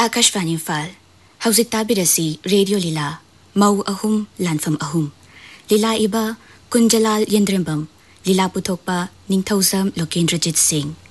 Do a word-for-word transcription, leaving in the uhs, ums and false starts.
Akashvani Imphal. Hauzik tabirasi Radio Lila. Mau ahum lanfam ahum. Lila iba Kunjalal Yendrimbam. Lila putokpa Ningthozam Lokendrajit Singh.